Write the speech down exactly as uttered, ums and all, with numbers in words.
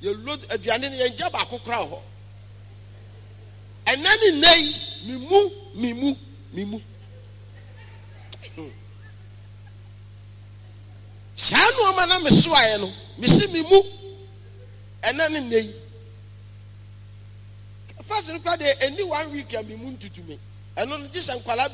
You load aduane ne yenja ba akokra ho. Enani nei mimu mimu mimu. Sanu amana mesuaye no, mesi mimu. Enani nei. First record any one week can be moon to me. And on this and